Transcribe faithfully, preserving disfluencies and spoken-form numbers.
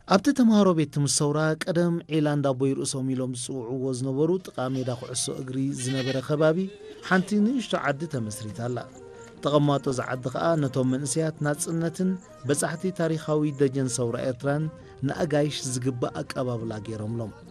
ኣብቲ ተማሃሮ ቤት ትምሰውራ ቀደም ዒላንዳ ቦይ ርእሶም ኢሎም ዝፅውዕዎ ዝነበሩ ጥቓ ሜዳ ኩዕሶ እግሪ ዝነበረ ከባቢ ሓንቲ ንእሽቶ ዓዲ ተመስሪታ ኣላ ተቐማጦ ዝዓዲ ኸኣ ነቶም መንእስያት ናጽነትን በጻሕቲ ታሪኻዊ ደጀን ሰውራ ኤርትራን ንኣጋይሽ ዝግባእ ኣቀባብላ ገይሮምሎም